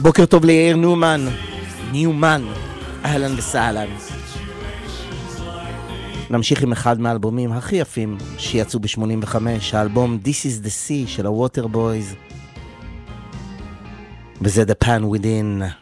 בוקר טוב ליאיר ניומן, אהלן וסהלן. נמשיך עם אחד מהאלבומים הכי יפים שיצאו ב-85, האלבום This is the Sea של הווטר בויז, וזה The Pan Within.